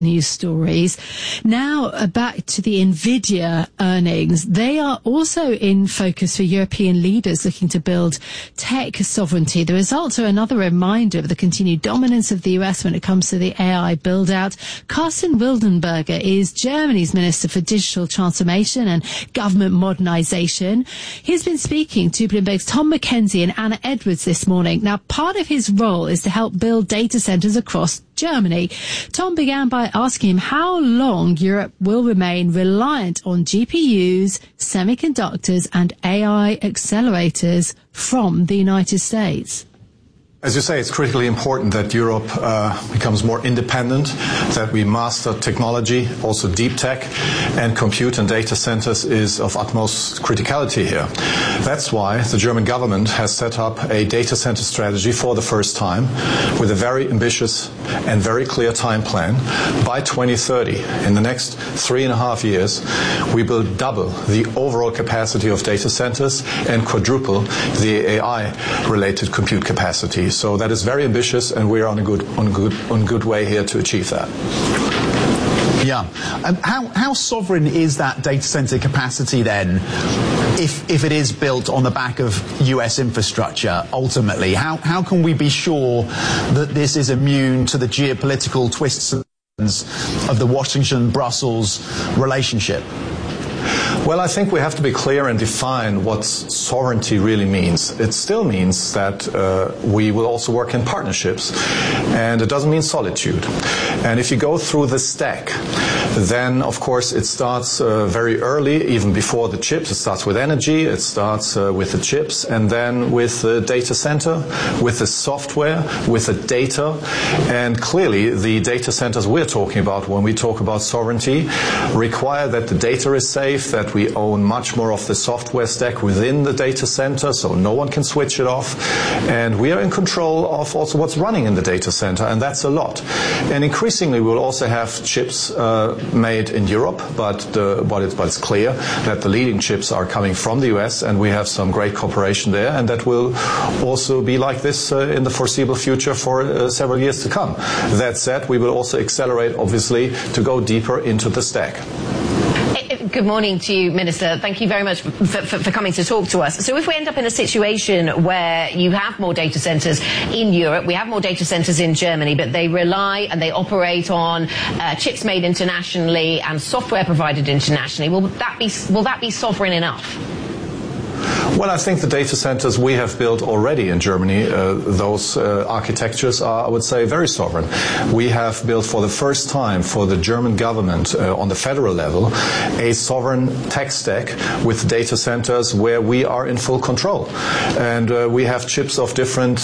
news stories. Now back to the Nvidia earnings. They are also in focus for European leaders looking to build tech sovereignty. The results are another reminder of the continued dominance of the US when it comes to the AI build-out. Carsten Wildenberger is Germany's Minister for Digital Transformation and Government Modernization. He's been speaking to Bloomberg's Tom Mackenzie and Anna Edwards this morning. Now, part of his role is to help build data centers across Germany. Tom began by asking him how long Europe will remain reliant on GPUs, semiconductors, and AI accelerators from the United States. As you say, it's critically important that Europe becomes more independent, that we master technology, also deep tech, and compute and data centers is of utmost criticality here. That's why the German government has set up a data center strategy for the first time with a very ambitious and very clear time plan. By 2030, in the next 3.5 years, we will double the overall capacity of data centers and quadruple the AI-related compute capacity. So that is very ambitious, and we're on a good way here to achieve that. Yeah. How sovereign is that data center capacity then, if it is built on the back of US infrastructure ultimately? How can we be sure that this is immune to the geopolitical twists of the Washington-Brussels relationship? Well, I think we have to be clear and define what sovereignty really means. It still means that we will also work in partnerships, and it doesn't mean solitude. And if you go through the stack, then of course it starts very early, even before the chips. It starts with energy, it starts with the chips, and then with the data center, with the software, with the data. And clearly the data centers we're talking about when we talk about sovereignty require that the data is safe, that we own much more of the software stack within the data center, so no one can switch it off. And we are in control of also what's running in the data center, and that's a lot. And increasingly, we'll also have chips made in Europe, but it's clear that the leading chips are coming from the US, and we have some great cooperation there, and that will also be like this in the foreseeable future for several years to come. That said, we will also accelerate, obviously, to go deeper into the stack. Good morning to you, Minister. Thank you very much for coming to talk to us. So if we end up in a situation where you have more data centers in Europe, we have more data centers in Germany, but they rely and they operate on chips made internationally and software provided internationally, will that be sovereign enough? Well, I think the data centers we have built already in Germany, those architectures are, I would say, very sovereign. We have built for the first time for the German government on the federal level a sovereign tech stack with data centers where we are in full control. And we have chips of different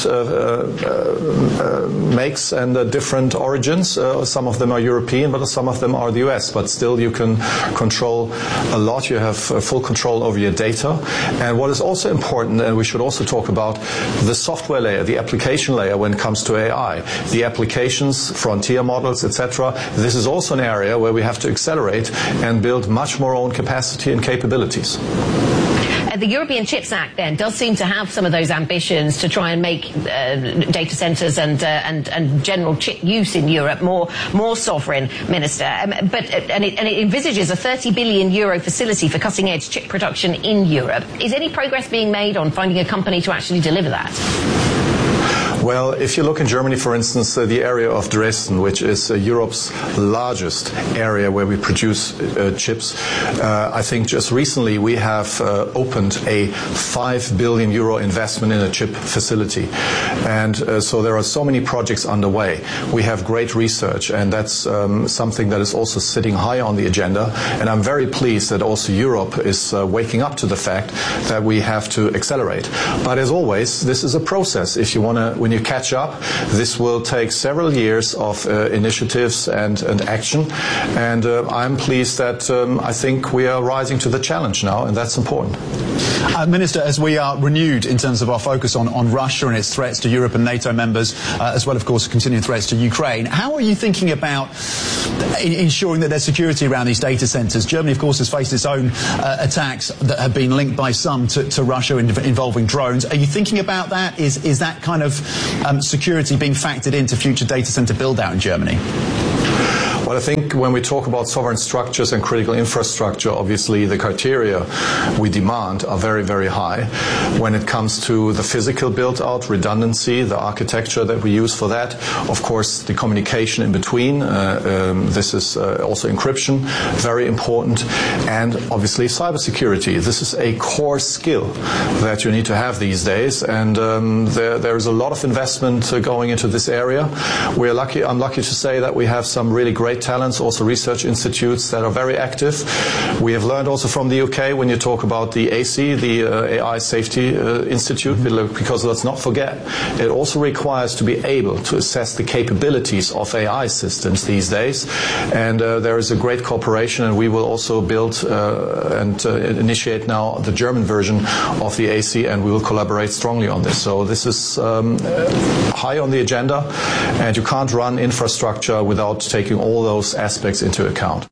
makes and different origins. Some of them are European, but some of them are the US. But still you can control a lot. You have full control over your data. And what is also important, and we should also talk about the software layer, the application layer when it comes to AI, the applications, frontier models, etc. This is also an area where we have to accelerate and build much more own capacity and capabilities. The European Chips Act then does seem to have some of those ambitions to try and make data centers and general chip use in Europe more sovereign, Minister. But it envisages a €30 billion facility for cutting-edge chip production in Europe. Is any progress being made on finding a company to actually deliver that? Well, if you look in Germany, for instance, the area of Dresden, which is Europe's largest area where we produce chips, I think just recently we have opened a €5 billion investment in a chip facility. And so there are so many projects underway. We have great research, and that's something that is also sitting high on the agenda. And I'm very pleased that also Europe is waking up to the fact that we have to accelerate. But as always, this is a process. If you want to, when you catch up, this will take several years of initiatives and action. And I'm pleased that I think we are rising to the challenge now, and that's important. Minister, as we are renewed in terms of our focus on Russia and its threats to Europe and NATO members, as well, of course, continuing threats to Ukraine, how are you thinking about ensuring that there's security around these data centers? Germany, of course, has faced its own attacks that have been linked by some to Russia involving drones. Are you thinking about that? Is that kind of security being factored into future data center build-out in Germany? Well, I think when we talk about sovereign structures and critical infrastructure, obviously the criteria we demand are very, very high. When it comes to the physical build-out, redundancy, the architecture that we use for that, of course, the communication in between, this is also encryption, very important, and obviously cybersecurity. This is a core skill that you need to have these days, and there is a lot of investment going into this area. I'm lucky to say that we have some really great talents, also research institutes that are very active. We have learned also from the UK when you talk about the AC, the AI Safety Institute, because let's not forget, it also requires to be able to assess the capabilities of AI systems these days. And there is a great cooperation, and we will also build and initiate now the German version of the AC, and we will collaborate strongly on this. So this is high on the agenda, and you can't run infrastructure without taking all those aspects into account.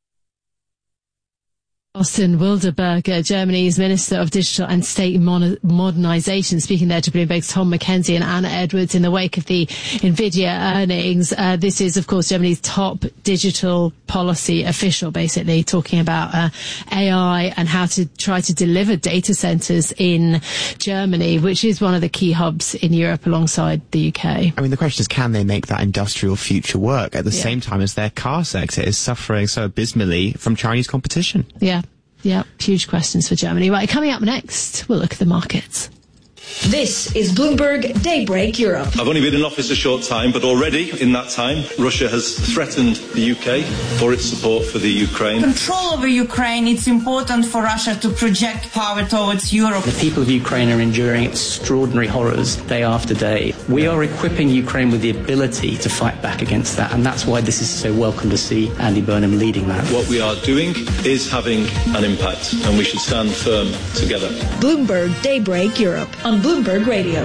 Austin Wilderberger, Germany's Minister of Digital and State Modernization, speaking there to Bloomberg's Tom McKenzie and Anna Edwards in the wake of the NVIDIA earnings. This is, of course, Germany's top digital policy official, basically talking about AI and how to try to deliver data centers in Germany, which is one of the key hubs in Europe alongside the UK. I mean, the question is, can they make that industrial future work at the same time as their car sector is suffering so abysmally from Chinese competition? Yeah, huge questions for Germany. Right, coming up next, we'll look at the markets. This is Bloomberg Daybreak Europe. I've only been in office a short time, but already in that time, Russia has threatened the UK for its support for the Ukraine. Control over Ukraine, it's important for Russia to project power towards Europe. The people of Ukraine are enduring extraordinary horrors day after day. We are equipping Ukraine with the ability to fight back against that, and that's why this is so welcome to see Andy Burnham leading that. What we are doing is having an impact, and we should stand firm together. Bloomberg Daybreak Europe on Bloomberg Radio.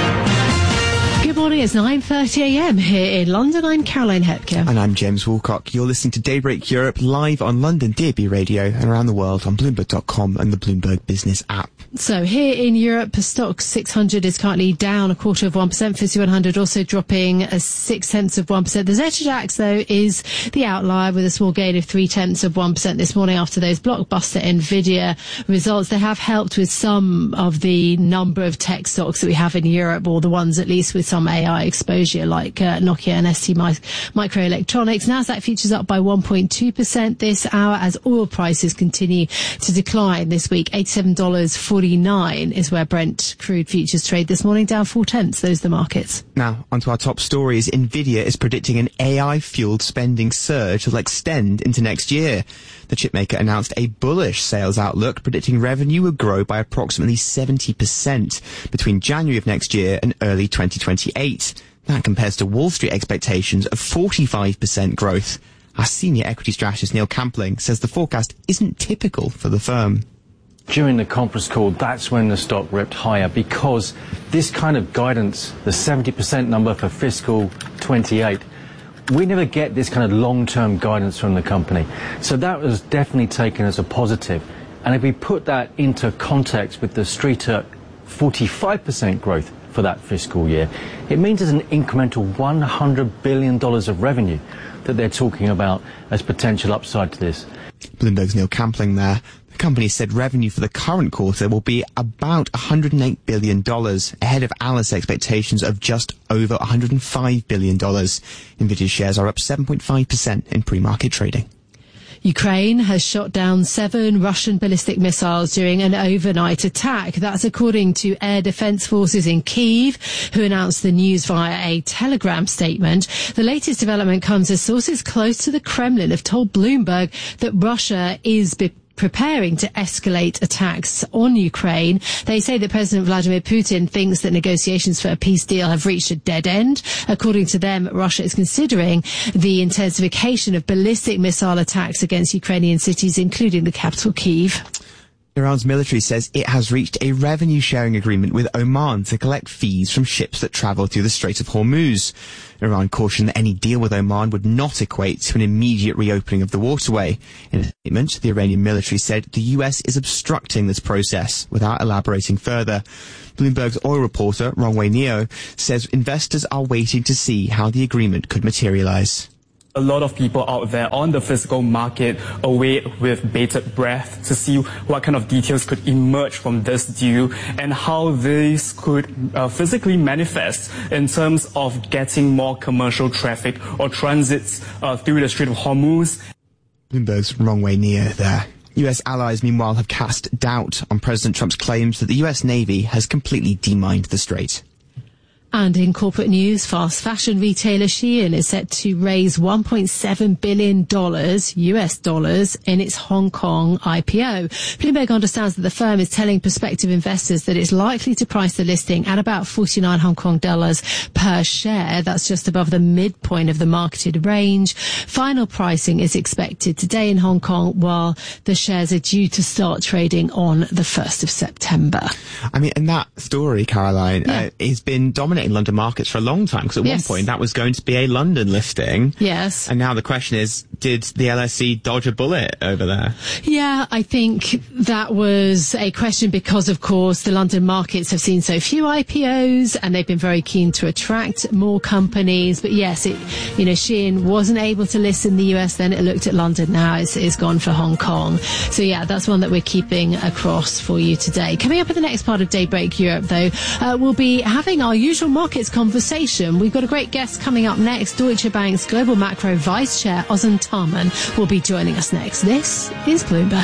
Good morning, it's 9:30 a.m. here in London. I'm Caroline Hepker. And I'm James Woolcock. You're listening to Daybreak Europe live on London DAB Radio and around the world on Bloomberg.com and the Bloomberg Business app. So here in Europe, Stoxx 600 is currently down 0.25%. FTSE 100 also dropping 0.6%. The ZDAX, though, is the outlier with a small gain of 0.3% this morning after those blockbuster NVIDIA results. They have helped with some of the number of tech stocks that we have in Europe, or the ones at least with some AI exposure, like Nokia and ST Microelectronics. Nasdaq futures up by 1.2% this hour as oil prices continue to decline this week. $87.49 is where Brent crude futures trade this morning, down 0.4. Those are the markets. Now, onto our top stories. NVIDIA is predicting an AI-fueled spending surge that will extend into next year. The chipmaker announced a bullish sales outlook, predicting revenue will grow by approximately 70% between January of next year and early 2028. That compares to Wall Street expectations of 45% growth. Our senior equity strategist Neil Campling says the forecast isn't typical for the firm. During the conference call, that's when the stock ripped higher, because this kind of guidance, the 70% number for fiscal 28, we never get this kind of long-term guidance from the company. So that was definitely taken as a positive. And if we put that into context with the street at 45% growth for that fiscal year, it means there's an incremental $100 billion of revenue that they're talking about as potential upside to this. Bloomberg's Neil Campling there. The company said revenue for the current quarter will be about $108 billion, ahead of analyst expectations of just over $105 billion. NVIDIA shares are up 7.5% in pre-market trading. Ukraine has shot down 7 Russian ballistic missiles during an overnight attack. That's according to air defense forces in Kyiv, who announced the news via a Telegram statement. The latest development comes as sources close to the Kremlin have told Bloomberg that Russia is preparing to escalate attacks on Ukraine. They say that President Vladimir Putin thinks that negotiations for a peace deal have reached a dead end. According to them, Russia is considering the intensification of ballistic missile attacks against Ukrainian cities, including the capital, Kyiv. Iran's military says it has reached a revenue-sharing agreement with Oman to collect fees from ships that travel through the Strait of Hormuz. Iran cautioned that any deal with Oman would not equate to an immediate reopening of the waterway. In a statement, the Iranian military said the US is obstructing this process without elaborating further. Bloomberg's oil reporter, Rongwei Neo, says investors are waiting to see how the agreement could materialize. A lot of people out there on the physical market await with bated breath to see what kind of details could emerge from this deal and how this could physically manifest in terms of getting more commercial traffic or transits through the Strait of Hormuz. Bloomberg's wrong way near there. US allies, meanwhile, have cast doubt on President Trump's claims that the US Navy has completely demined the strait. And in corporate news, fast fashion retailer Shein is set to raise $1.7 billion US dollars in its Hong Kong IPO. Bloomberg understands that the firm is telling prospective investors that it's likely to price the listing at about 49 Hong Kong dollars per share. That's just above the midpoint of the marketed range. Final pricing is expected today in Hong Kong, while the shares are due to start trading on the 1st of September. I mean, and that story, Caroline, has been dominating London markets for a long time, because at one point that was going to be a London listing. Yes. And now the question is, did the LSE dodge a bullet over there? Yeah, I think that was a question because, of course, the London markets have seen so few IPOs and they've been very keen to attract more companies. But yes, Shein wasn't able to list in the US then. It looked at London. Now it's gone for Hong Kong. So yeah, that's one that we're keeping across for you today. Coming up in the next part of Daybreak Europe, though, we'll be having our usual markets conversation. We've got a great guest coming up next. Deutsche Bank's Global Macro Vice Chair, Ozan Tarman, will be joining us next. This is Bloomberg.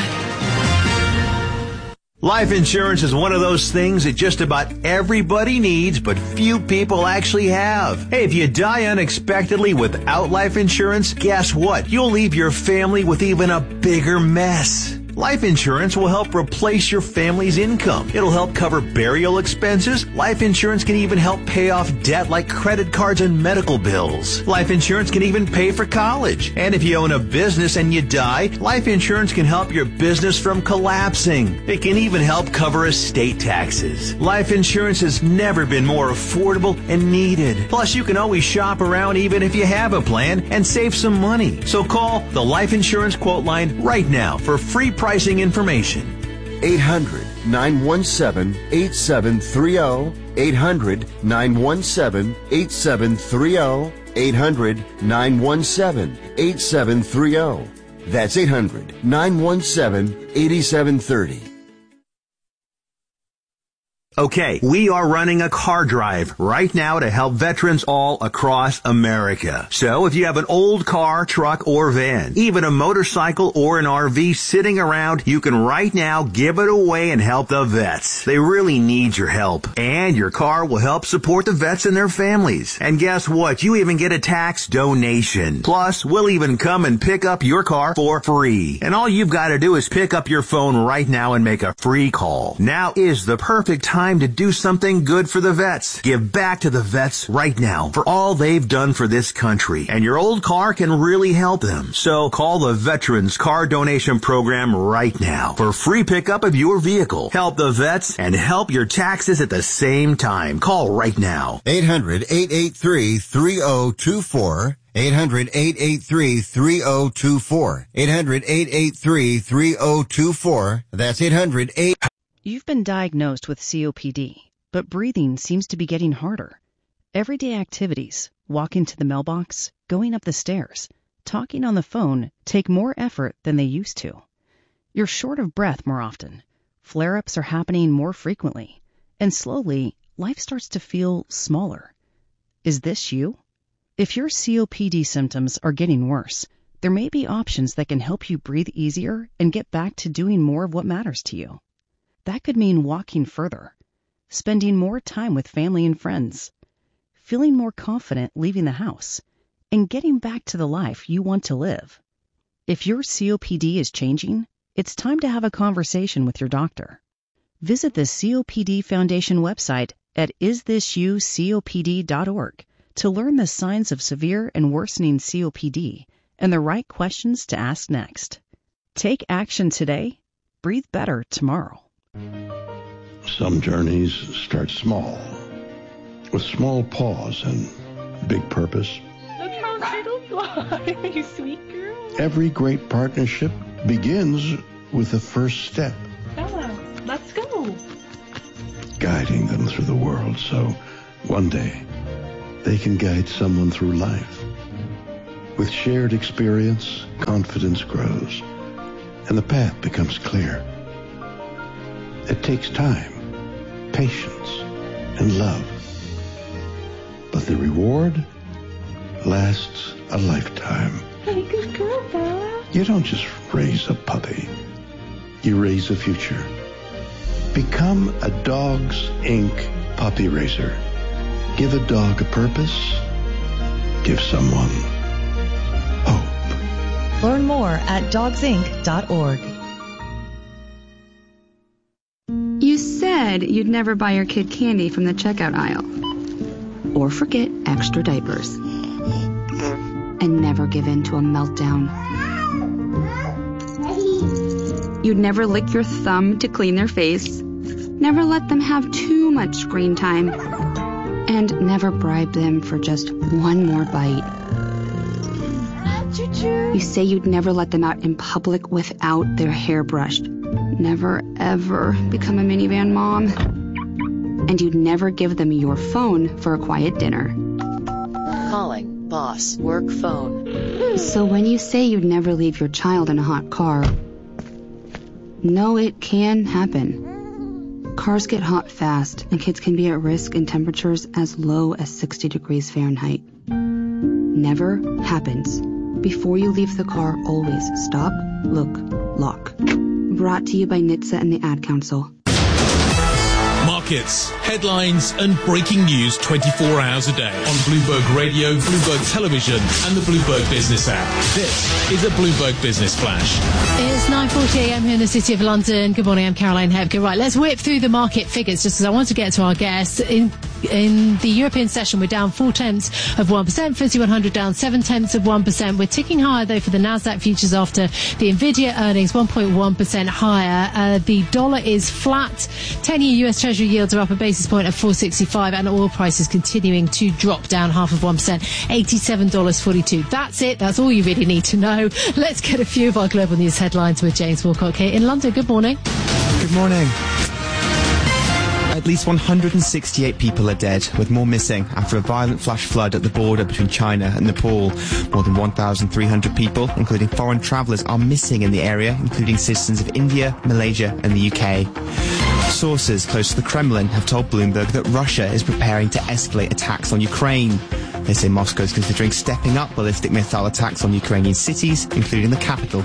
Life insurance is one of those things that just about everybody needs, but few people actually have. Hey, if you die unexpectedly without life insurance, guess what? You'll leave your family with even a bigger mess. Life insurance will help replace your family's income. It'll help cover burial expenses. Life insurance can even help pay off debt like credit cards and medical bills. Life insurance can even pay for college. And if you own a business and you die, life insurance can help your business from collapsing. It can even help cover estate taxes. Life insurance has never been more affordable and needed. Plus, you can always shop around even if you have a plan and save some money. So call the Life Insurance Quote Line right now for free pricing information. 800-917-8730. 800-917-8730. 800-917-8730. That's 800-917-8730. Okay, we are running a car drive right now to help veterans all across America. So if you have an old car, truck, or van, even a motorcycle or an RV sitting around, you can right now give it away and help the vets. They really need your help. And your car will help support the vets and their families. And guess what? You even get a tax donation. Plus, we'll even come and pick up your car for free. And all you've got to do is pick up your phone right now and make a free call. Now is the perfect time to do something good for the vets. Give back to the vets right now for all they've done for this country. And your old car can really help them. So call the Veterans Car Donation Program right now for free pickup of your vehicle. Help the vets and help your taxes at the same time. Call right now. 800-883-3024. 800-883-3024. 800-883-3024. That's 800-8... You've been diagnosed with COPD, but breathing seems to be getting harder. Everyday activities, walking to the mailbox, going up the stairs, talking on the phone take more effort than they used to. You're short of breath more often. Flare-ups are happening more frequently. And slowly, life starts to feel smaller. Is this you? If your COPD symptoms are getting worse, there may be options that can help you breathe easier and get back to doing more of what matters to you. That could mean walking further, spending more time with family and friends, feeling more confident leaving the house, and getting back to the life you want to live. If your COPD is changing, it's time to have a conversation with your doctor. Visit the COPD Foundation website at isthisyoucopd.org to learn the signs of severe and worsening COPD and the right questions to ask next. Take action today. Breathe better tomorrow. Some journeys start small, with small pause and big purpose. Look how little fly, you sweet girl. Every great partnership begins with the first step. Bella, let's go. Guiding them through the world so one day they can guide someone through life. With shared experience, confidence grows, and the path becomes clear. It takes time, patience, and love. But the reward lasts a lifetime. Hey, good girl, Bella. You don't just raise a puppy. You raise a future. Become a Dogs Inc. puppy raiser. Give a dog a purpose. Give someone hope. Learn more at dogsinc.org. You said you'd never buy your kid candy from the checkout aisle. Or forget extra diapers. And never give in to a meltdown. You'd never lick your thumb to clean their face. Never let them have too much screen time. And never bribe them for just one more bite. You say you'd never let them out in public without their hair brushed. Never, ever become a minivan mom. And you'd never give them your phone for a quiet dinner. Calling boss work phone. So when you say you'd never leave your child in a hot car, no, it can happen. Cars get hot fast, and kids can be at risk in temperatures as low as 60 degrees Fahrenheit. Never happens. Before you leave the car, always stop, look, lock. Brought to you by NHTSA and the Ad Council. Markets, headlines and breaking news 24 hours a day on Bloomberg Radio, Bloomberg Television and the Bloomberg Business app. This is a Bloomberg Business Flash. It's 9:40 a.m. here in the City of London. Good morning, I'm Caroline Hepker. Right, let's whip through the market figures just as I want to get to our guests. In the European session, we're down 0.4%, FTSE 100 down 0.7%. We're ticking higher, though, for the Nasdaq futures after the Nvidia earnings, 1.1% higher. The dollar is flat. 10-year US Treasury yields are up a basis point at 4.65, and oil prices continuing to drop down 0.5%, $87.42. That's it. That's all you really need to know. Let's get a few of our global news headlines with James Wilcock here in London. Good morning. Good morning. At least 168 people are dead, with more missing after a violent flash flood at the border between China and Nepal. More than 1,300 people, including foreign travellers, are missing in the area, including citizens of India, Malaysia and the UK. Sources close to the Kremlin have told Bloomberg that Russia is preparing to escalate attacks on Ukraine. They say Moscow is considering stepping up ballistic missile attacks on Ukrainian cities, including the capital,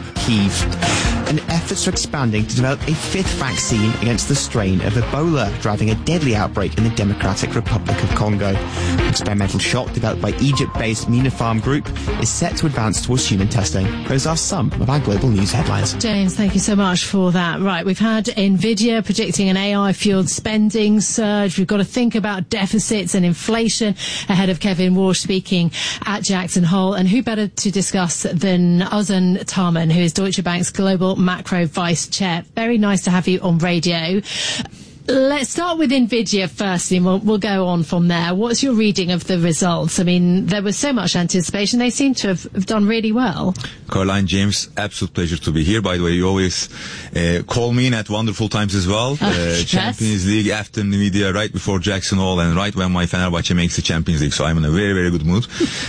Kyiv. And efforts are expanding to develop a fifth vaccine against the strain of Ebola, driving a deadly outbreak in the Democratic Republic of Congo. An experimental shot developed by Egypt-based Minopharm Group is set to advance towards human testing. Those are some of our global news headlines. James, thank you so much for that. Right, we've had Nvidia predicting an AI-fueled spending surge. We've got to think about deficits and inflation ahead of Kevin Walsh speaking at Jackson Hole. And who better to discuss than Ozan Tarman, who is Deutsche Bank's Global Macro Vice Chair. Very nice to have you on radio. Let's start with Nvidia first, and we'll go on from there. What's your reading of the results? I mean, there was so much anticipation. They seem to have done really well. Caroline, James, absolute pleasure to be here. By the way, you always call me in at wonderful times as well. Yes. Champions League after Nvidia, right before Jackson Hole, and right when my Fenerbahce makes the Champions League. So I'm in a very, very good mood.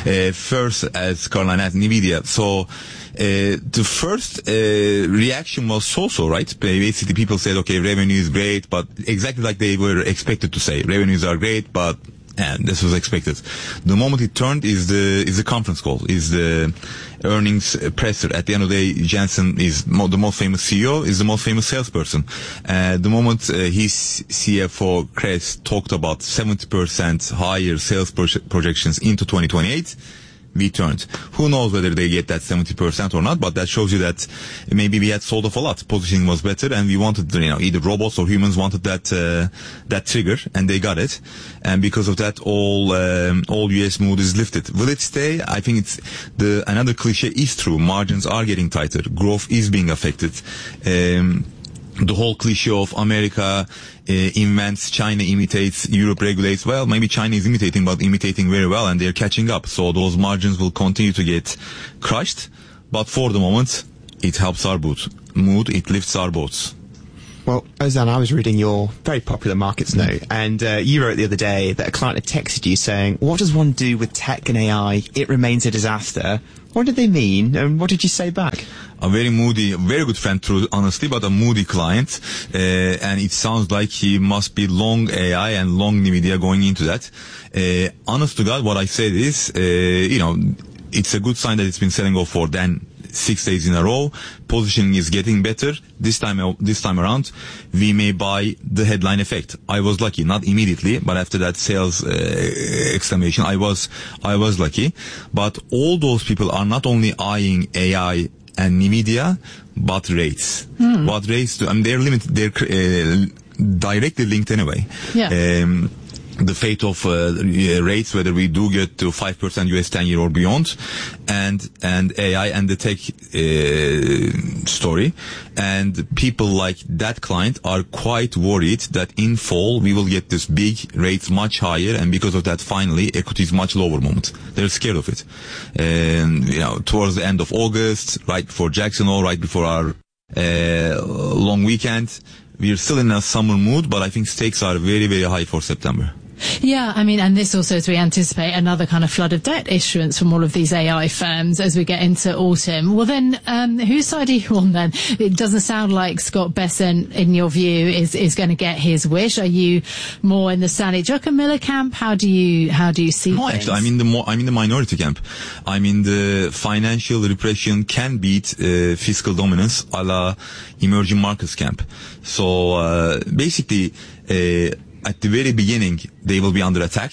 First, as Caroline at Nvidia. So the first reaction was so-so, right? Basically, people said, okay, revenue is great, but exactly like they were expected to say. Revenues are great, but and this was expected. The moment it turned is the conference call, is the earnings presser. At the end of the day, Jensen is the most famous CEO, is the most famous salesperson. The moment his CFO, Kress, talked about 70% higher sales projections into 2028, we turned. Who knows whether they get that 70% or not, but that shows you that maybe we had sold off a lot. Positioning was better, and we wanted, either robots or humans wanted that trigger, and they got it. And because of that, all US mood is lifted. Will it stay? I think it's another cliche is true. Margins are getting tighter. Growth is being affected. The whole cliche of America invents, China imitates, Europe regulates. Well, maybe China is imitating, but imitating very well, and they're catching up. So those margins will continue to get crushed. But for the moment, it helps our mood. It lifts our boats. Well, Ozan, I was reading your very popular markets note, and you wrote the other day that a client had texted you saying, what does one do with tech and AI? It remains a disaster. What did they mean, and what did you say back? A very moody, very good friend, true, honestly, but a moody client. And it sounds like he must be long AI and long NVIDIA going into that. Honest to God, what I said is, it's a good sign that it's been selling off for then 6 days in a row. Positioning is getting better. This time around, we may buy the headline effect. I was lucky, not immediately, but after that sales exclamation, I was lucky. But all those people are not only eyeing AI and NVIDIA, but rates. What rates do? I mean, they're limited. They're directly linked anyway. Yeah. The fate of rates, whether we do get to 5% US 10-year or beyond, and AI and the tech story. And people like that client are quite worried that in fall we will get this big rates much higher, and because of that, finally, equities much lower moment. They're scared of it. And, towards the end of August, right before Jackson Hole, right before our long weekend, we're still in a summer mood, but I think stakes are very, very high for September. Yeah, I mean, and this also as we anticipate another kind of flood of debt issuance from all of these AI firms as we get into autumn. Well, then, whose side are you on then? It doesn't sound like Scott Bessent, in your view, is going to get his wish. Are you more in the Stanley Druckenmiller camp? How do you see no, things? Actually, I'm in the minority camp. I'm in the financial repression can beat fiscal dominance a la emerging markets camp. So basically, at the very beginning, they will be under attack.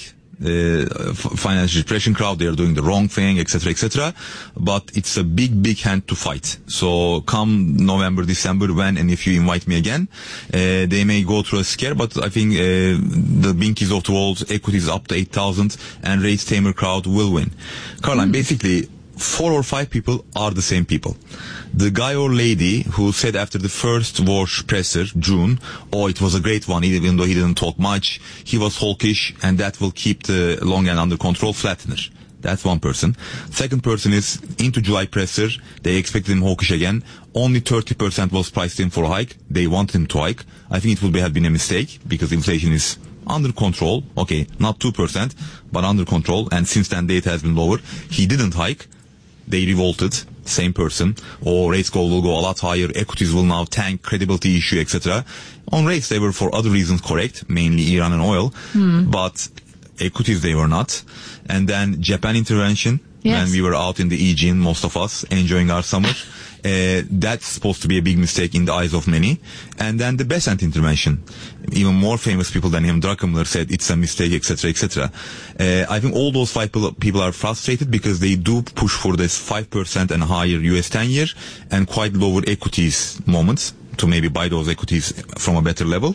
Financial repression crowd, they are doing the wrong thing, etc., etc. But it's a big, big hand to fight. So come November, December, when and if you invite me again, they may go through a scare, but I think the Binkies of the world, equities up to 8,000, and rates tamer crowd will win. Caroline, basically, 4 or 5 people are the same people. The guy or lady who said after the first Warsh presser, June, it was a great one, even though he didn't talk much, he was hawkish, and that will keep the long end under control, flattener. That's one person. Second person is into July presser, they expected him hawkish again, only 30% was priced in for a hike, they wanted him to hike. I think it would have been a mistake, because inflation is under control, okay, not 2%, but under control, and since then data has been lower. He didn't hike. They revolted, same person, rates will go a lot higher, equities will now tank, credibility issue, etc. On rates, they were for other reasons correct, mainly Iran and oil, but equities they were not. And then Japan intervention, when we were out in the Aegean, most of us, enjoying our summer. That's supposed to be a big mistake in the eyes of many. And then the Bessent intervention. Even more famous people than him, Druckenmiller, said it's a mistake, etc., etc. I think all those 5 people are frustrated because they do push for this 5% and higher US 10-year and quite lower equities moments to maybe buy those equities from a better level.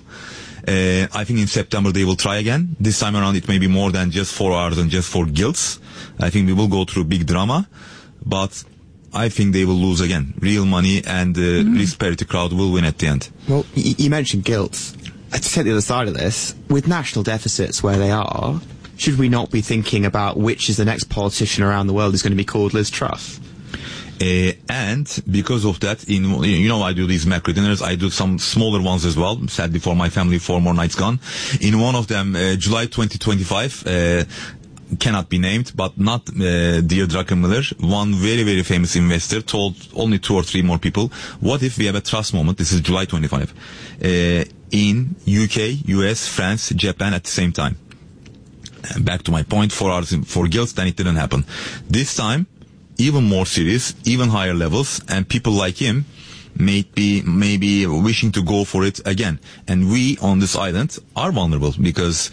I think in September they will try again. This time around it may be more than just 4 hours and just for gilts. I think we will go through big drama, but I think they will lose again. Real money and the risk parity crowd will win at the end. Well, you mentioned gilts. To take the other side of this, with national deficits where they are, should we not be thinking about which is the next politician around the world who's going to be called Liz Truss? And because of that, I do these macro dinners, I do some smaller ones as well. Sadly for my family, 4 more nights gone. In one of them, July 2025, cannot be named, but not dear Druckenmiller, one very, very famous investor told only 2 or 3 more people, what if we have a Truss moment, this is July 25, in UK, US, France, Japan at the same time. And back to my point, 4 hours for gilts, then it didn't happen. This time, even more serious, even higher levels, and people like him may be maybe wishing to go for it again. And we on this island are vulnerable because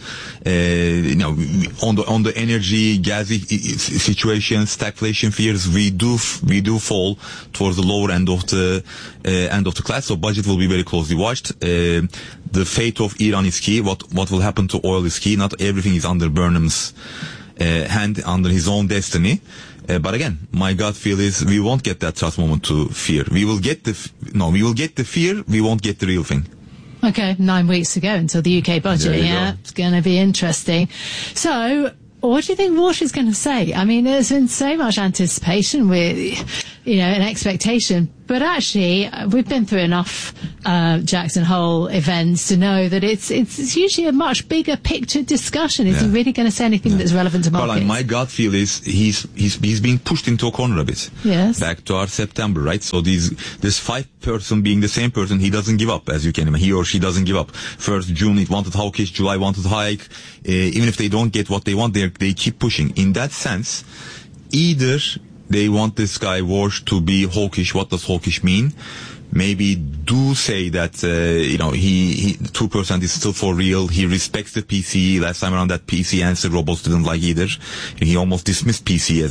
on the energy gassy situation, stagflation fears, we do fall towards the lower end of the class. So budget will be very closely watched. The fate of Iran is key. What will happen to oil is key. Not everything is under Burnham's hand, under his own destiny. But again, my gut feel is we won't get that trust moment to fear. We will get the fear. We won't get the real thing. Okay, 9 weeks to go until the UK budget. Yeah, it's going to be interesting. So, what do you think Warsh is going to say? I mean, there's been so much anticipation with, an expectation But actually, we've been through enough Jackson Hole events to know that it's usually a much bigger picture discussion. Is he really going to say anything that's relevant to markets? Caroline, my gut feel is he's being pushed into a corner a bit. Yes. Back to our September, right? So this 5% being the same person, he doesn't give up, as you can imagine. He or she doesn't give up. First June it wanted hawkish, July wanted hike. Even if they don't get what they want, they keep pushing. In that sense, either they want this guy Warsh to be hawkish. What does hawkish mean? Maybe do say that he 2% is still for real. He respects the PCE. Last time around, that PC answer robots didn't like either. He almost dismissed PC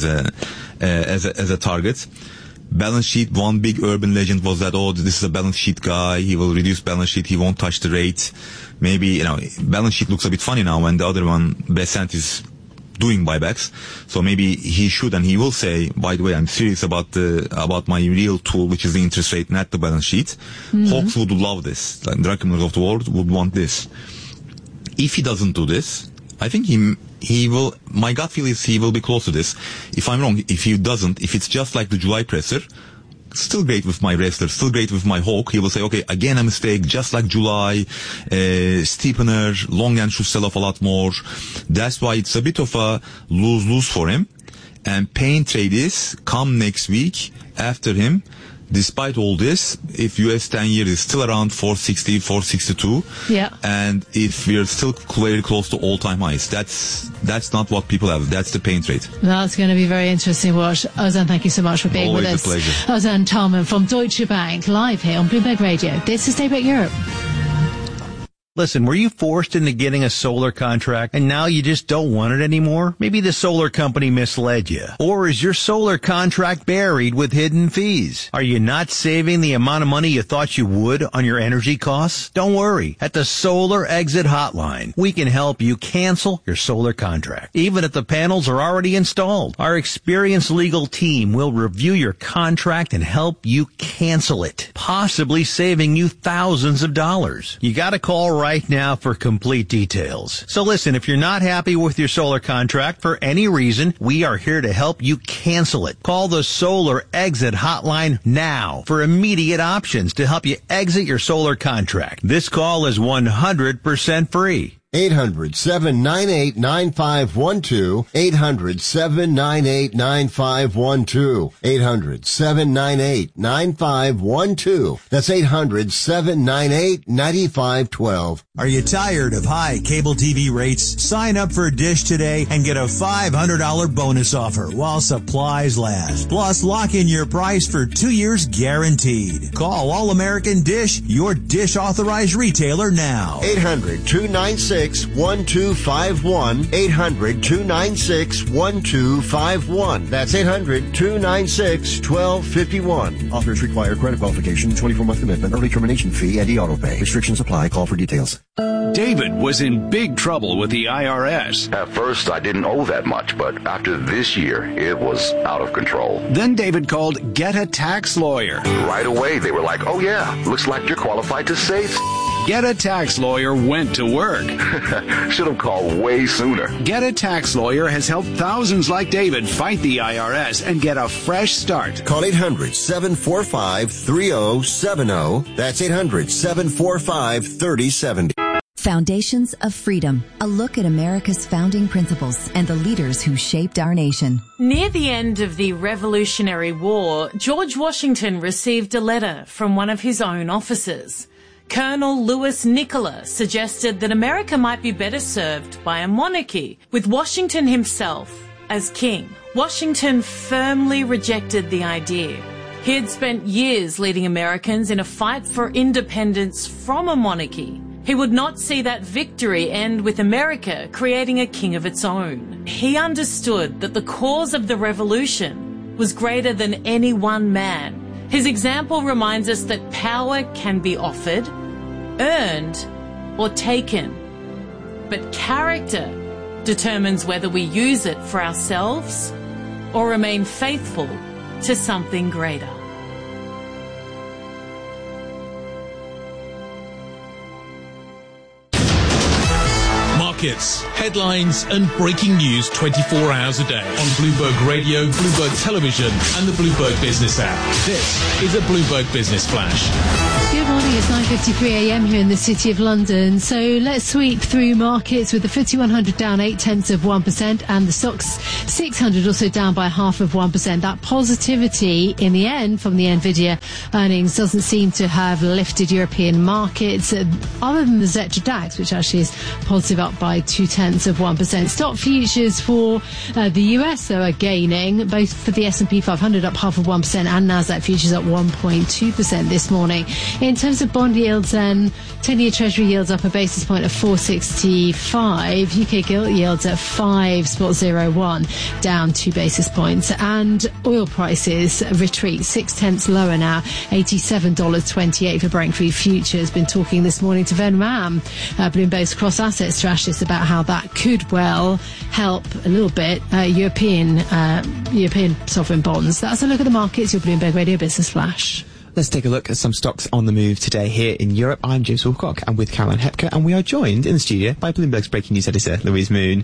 as a target. Balance sheet, one big urban legend was that, this is a balance sheet guy. He will reduce balance sheet. He won't touch the rate. Maybe balance sheet looks a bit funny now when the other one, Besant, is doing buybacks. So maybe he should, and he will say, by the way, I'm serious about my real tool, which is the interest rate, not the balance sheet. Hawks would love this. Like, drunkeners of the world would want this. If he doesn't do this, I think he will, my gut feel is he will be close to this. If I'm wrong, if he doesn't, if it's just like the July presser, still great with my wrestler, still great with my hawk, he will say, okay, again a mistake, just like July, steepener, long end should sell off a lot more. That's why it's a bit of a lose-lose for him. And pain trade is, come next week, after him, despite all this, if US 10-year is still around 460, 462, and if we're still very close to all-time highs, that's not what people have. That's the pain trade. That's going to be very interesting to watch. Ozan, thank you so much for being with us. Always a pleasure. Ozan Tolman from Deutsche Bank, live here on Bloomberg Radio. This is Daybreak Europe. Listen, were you forced into getting a solar contract and now you just don't want it anymore? Maybe the solar company misled you. Or is your solar contract buried with hidden fees? Are you not saving the amount of money you thought you would on your energy costs? Don't worry. At the Solar Exit Hotline, we can help you cancel your solar contract, even if the panels are already installed. Our experienced legal team will review your contract and help you cancel it, possibly saving you thousands of dollars. You gotta call right now for complete details. So listen, if you're not happy with your solar contract for any reason, we are here to help you cancel it. Call the Solar Exit Hotline now for immediate options to help you exit your solar contract. This call is 100% free. 800-798-9512. 800-798-9512. 800-798-9512. That's 800-798-9512. Are you tired of high cable TV rates? Sign up for Dish today and get a $500 bonus offer while supplies last. Plus, lock in your price for 2 years guaranteed. Call All American Dish, your Dish authorized retailer now. 800-296-1251. 800-296-1251. That's 800-296-1251. Offers require credit qualification, 24-month commitment, early termination fee, and auto pay. Restrictions apply. Call for details. David was in big trouble with the IRS. At first, I didn't owe that much, but after this year, it was out of control. Then David called Get a Tax Lawyer. Right away, they were like, oh yeah, looks like you're qualified to save. Get a Tax Lawyer went to work. Should have called way sooner. Get a Tax Lawyer has helped thousands like David fight the IRS and get a fresh start. Call 800-745-3070. That's 800-745-3070. Foundations of Freedom, a look at America's founding principles and the leaders who shaped our nation. Near the end of the Revolutionary War, George Washington received a letter from one of his own officers. Colonel Louis Nicola suggested that America might be better served by a monarchy, with Washington himself as king. Washington firmly rejected the idea. He had spent years leading Americans in a fight for independence from a monarchy. He would not see that victory end with America creating a king of its own. He understood that the cause of the revolution was greater than any one man. His example reminds us that power can be offered, earned, or taken. But character determines whether we use it for ourselves or remain faithful to something greater. markets, headlines and breaking news 24 hours a day on Bloomberg Radio, Bloomberg Television and the Bloomberg Business app. This is a Bloomberg Business Flash. Good morning, it's 9:53 a.m. here in the City of London. So let's sweep through markets with the FTSE 100 down 0.8% and the Stocks 600 also down by 0.5%. That positivity in the end from the Nvidia earnings doesn't seem to have lifted European markets, other than the Xetra DAX, which actually is positive up by 0.2%. Stock futures for the US, though, are gaining, both for the S&P 500 up 0.5% and Nasdaq futures up 1.2% this morning. In terms of bond yields, then 10-year Treasury yields up a basis point at 4.65, UK gilt yields at 5.01, down 2 basis points, and oil prices retreat 0.6 lower now, $87.28 for Brent crude futures. Been talking this morning to Ven Ram, Bloomberg's cross-asset strategist, about how that could well help a little bit European sovereign bonds. That's a look at the markets, your Bloomberg Radio Business Flash. Let's take a look at some stocks on the move today here in Europe. I'm James Wilcock, and with Caroline Hepker, and we are joined in the studio by Bloomberg's breaking news editor, Louise Moon.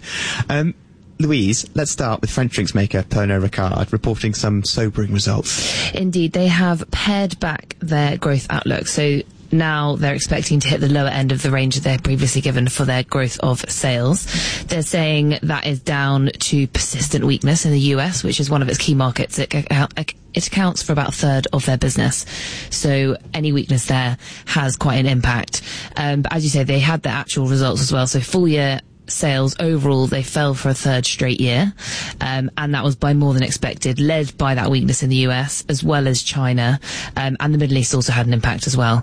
Louise, let's start with French drinks maker Pernod Ricard reporting some sobering results. Indeed, they have pared back their growth outlook. So now they're expecting to hit the lower end of the range that they've previously given for their growth of sales. They're saying that is down to persistent weakness in the US, which is one of its key markets. It accounts for about a third of their business. So any weakness there has quite an impact. But as you say, they had the actual results as well. So full year sales overall, they fell for a third straight year, and that was by more than expected, led by that weakness in the US as well as China, and the Middle East also had an impact as well,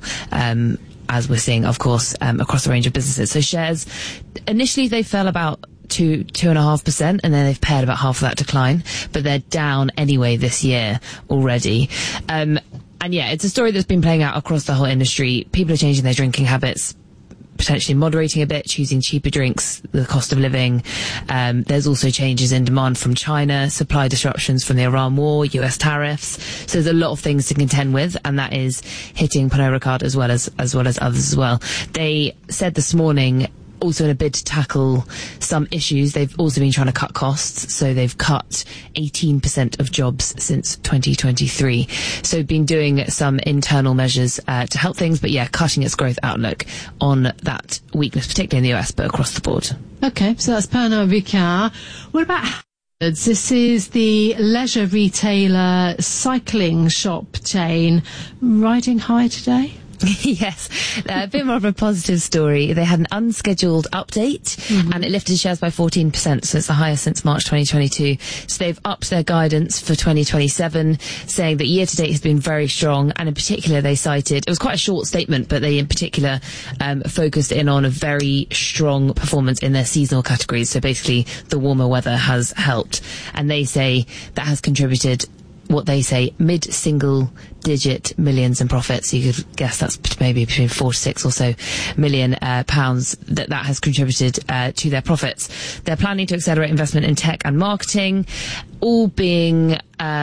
as we're seeing, of course, across a range of businesses. So shares, initially they fell about 2.5%, and then they've pared about half of that decline, but they're down anyway this year already. And yeah, it's a story that's been playing out across the whole industry. People are changing their drinking habits, potentially moderating a bit, choosing cheaper drinks, the cost of living. There's also changes in demand from China, supply disruptions from the Iran war, US tariffs. So there's a lot of things to contend with, and that is hitting Pernod Ricard as well as others as well. They said this morning, also in a bid to tackle some issues, they've also been trying to cut costs. So they've cut 18% of jobs since 2023. So been doing some internal measures to help things, but yeah, cutting its growth outlook on that weakness, particularly in the US, but across the board. Okay, so that's Pernod Ricard. What about Harrods? This is the leisure retailer cycling shop chain riding high today. Yes, a bit more of a positive story. They had an unscheduled update, and it lifted shares by 14%, so it's the highest since March 2022. So they've upped their guidance for 2027, saying that year to date has been very strong, and in particular they cited, it was quite a short statement, but they in particular focused in on a very strong performance in their seasonal categories. So basically the warmer weather has helped, and they say that has contributed what they say mid-single digit millions in profits. You could guess that's maybe between 4 to 6 or so million pounds that has contributed to their profits. They're planning to accelerate investment in tech and marketing, all being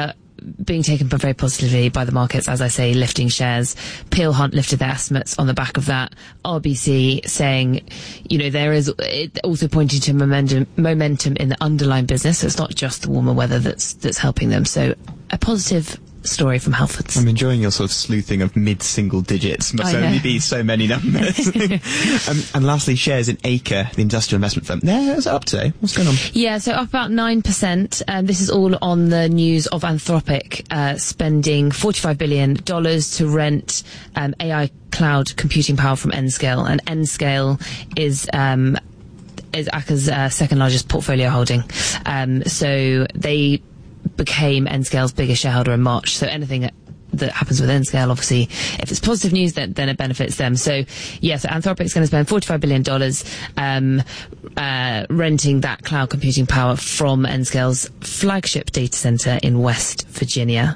taken very positively by the markets, as I say, lifting shares. Peel Hunt lifted their estimates on the back of that. RBC saying, there is also pointing to momentum in the underlying business. So it's not just the warmer weather that's helping them. So a positive story from Halfords. I'm enjoying your sort of sleuthing of mid-single digits. Must only be so many numbers. And lastly, shares in Acre, the industrial investment firm. Is it up today? What's going on? Yeah, so up about 9%. This is all on the news of Anthropic spending $45 billion to rent AI cloud computing power from Nscale. And Nscale is Acre's second largest portfolio holding. So they became Nscale's biggest shareholder in March. So anything that happens with Nscale, obviously, if it's positive news, then it benefits them. So, yes, Anthropic's going to spend $45 billion renting that cloud computing power from Nscale's flagship data center in West Virginia.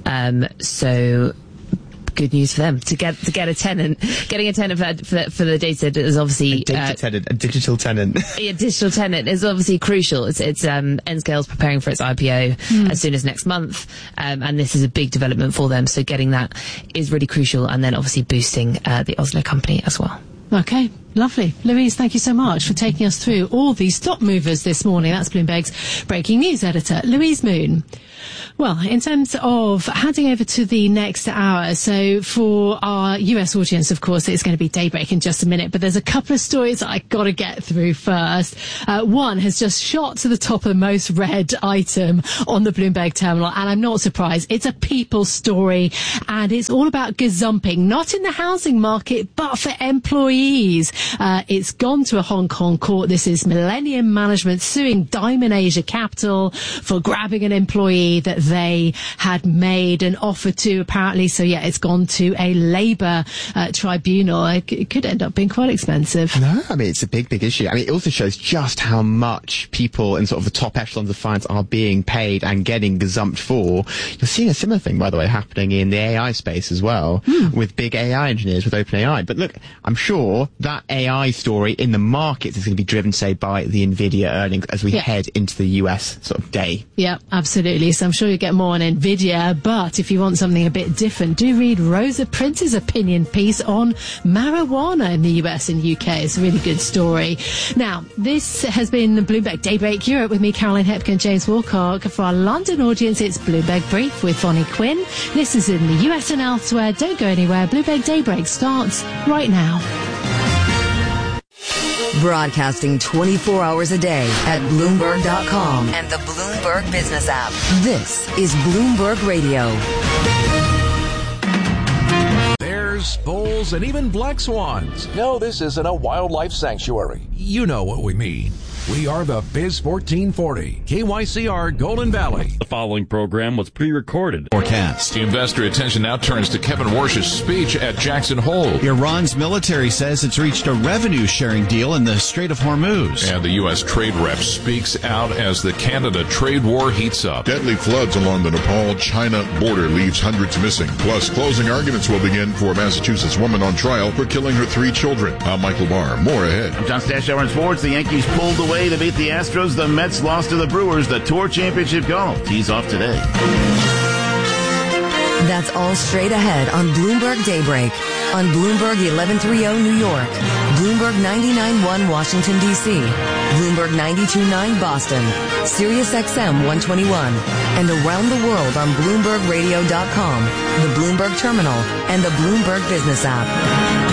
So good news for them to get a tenant. Getting a tenant for the data center is obviously a digital tenant. A digital tenant is obviously crucial. It's Nscale's preparing for its IPO as soon as next month, and this is a big development for them. So getting that is really crucial, and then obviously boosting the Oslo company as well. Okay, Lovely. Louise, thank you so much for taking us through all these stock movers this morning. That's Bloomberg's breaking news editor, Louise Moon. Well, in terms of handing over to the next hour, so for our US audience, of course, it's going to be Daybreak in just a minute, but there's a couple of stories I got to get through first. One has just shot to the top of the most read item on the Bloomberg terminal, and I'm not surprised. It's a people story, and it's all about gazumping, not in the housing market, but for employees. It's gone to a Hong Kong court. This is Millennium Management suing Diamond Asia Capital for grabbing an employee that they had made an offer to, apparently. So yeah, it's gone to a labour tribunal. It could end up being quite expensive. No, I mean, it's a big issue. I mean, it also shows just how much people in sort of the top echelons of finance are being paid and getting gazumped for. You're seeing a similar thing, by the way, happening in the AI space as well, with big AI engineers, with OpenAI. But look, I'm sure that AI story in the markets is going to be driven, say, by the NVIDIA earnings as we head into the US sort of day. Yeah, absolutely. So I'm sure you'll get more on NVIDIA, but if you want something a bit different, do read Rosa Prince's opinion piece on marijuana in the US and UK. It's a really good story. Now, this has been Bloomberg Daybreak Europe with me, Caroline Hepkin, James Wilcock. For our London audience, it's Bloomberg Brief with Vonnie Quinn. This is in the US and elsewhere. Don't go anywhere. Bloomberg Daybreak starts right now. Broadcasting 24 hours a day at Bloomberg.com and the Bloomberg Business app. This is Bloomberg Radio. Bears, bulls, and even black swans. No, this isn't a wildlife sanctuary. You know what we mean. We are the Biz 1440, KYCR Golden Valley. The following program was pre-recorded. Forecast. Investor attention now turns to Kevin Warsh's speech at Jackson Hole. Iran's military says it's reached a revenue-sharing deal in the Strait of Hormuz. And the U.S. trade rep speaks out as the Canada trade war heats up. Deadly floods along the Nepal-China border leaves hundreds missing. Plus, closing arguments will begin for a Massachusetts woman on trial for killing her 3 children. I'm Michael Barr. More ahead. I'm John Stashower in sports. The Yankees pulled away to beat the Astros. The Mets lost to the Brewers. The Tour Championship golf tees off today. That's all straight ahead on Bloomberg Daybreak. On Bloomberg 1130 New York, Bloomberg 99.1 Washington, D.C., Bloomberg 92.9 Boston, Sirius XM 121, and around the world on BloombergRadio.com, the Bloomberg Terminal, and the Bloomberg Business app.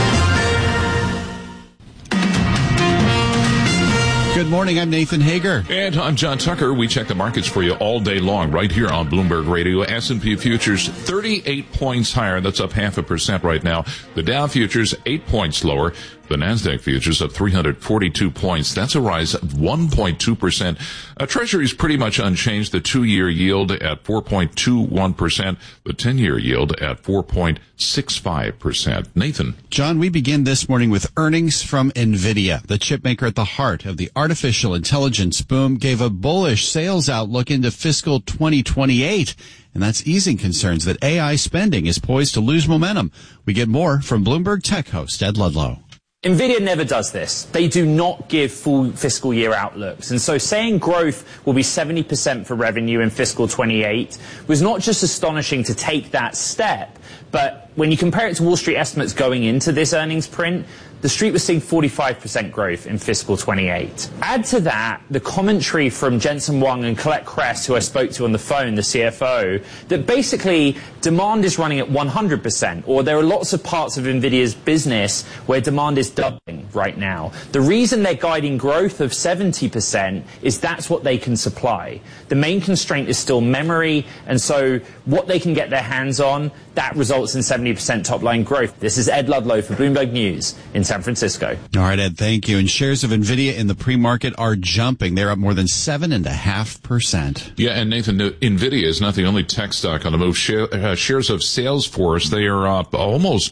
Good morning, I'm Nathan Hager. And I'm John Tucker. We check the markets for you all day long right here on Bloomberg Radio. S&P futures 38 points higher. That's up 0.5% right now. The Dow futures 8 points lower. The NASDAQ futures up 342 points. That's a rise of 1.2%. Treasury is pretty much unchanged. The 2-year yield at 4.21%. The 10-year yield at 4.65%. Nathan. John, we begin this morning with earnings from NVIDIA. The chip maker at the heart of the artificial intelligence boom gave a bullish sales outlook into fiscal 2028. And that's easing concerns that AI spending is poised to lose momentum. We get more from Bloomberg Tech host Ed Ludlow. NVIDIA never does this. They do not give full fiscal year outlooks. And so saying growth will be 70% for revenue in fiscal 28 was not just astonishing to take that step, but when you compare it to Wall Street estimates going into this earnings print, the Street was seeing 45% growth in fiscal 28. Add to that the commentary from Jensen Huang and Colette Kress, who I spoke to on the phone, the CFO, that basically demand is running at 100%, or there are lots of parts of NVIDIA's business where demand is doubling right now. The reason they're guiding growth of 70% is that's what they can supply. The main constraint is still memory, and so what they can get their hands on, that results in 70% top-line growth. This is Ed Ludlow for Bloomberg News in San Francisco. All right, Ed, thank you. And shares of NVIDIA in the pre-market are jumping. They're up more than 7.5%. Yeah, and Nathan, NVIDIA is not the only tech stock on the move. Shares of Salesforce, they are up almost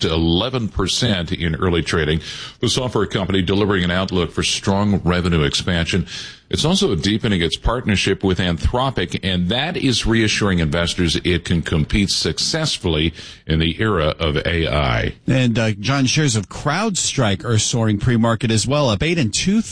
11% in early trading. The software company delivering an outlook for strong revenue expansion. It's also deepening its partnership with Anthropic, and that is reassuring investors it can compete successfully in the era of AI. And John, shares of CrowdStrike are soaring pre-market as well, up 8